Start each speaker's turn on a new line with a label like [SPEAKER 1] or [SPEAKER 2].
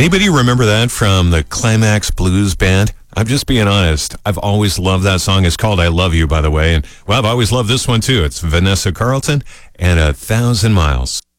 [SPEAKER 1] Anybody remember that from the Climax Blues Band? I'm just being honest. I've always loved that song. It's called I Love You, by the way. And, well, I've always loved this one, too. It's Vanessa Carlton and 1,000 Miles.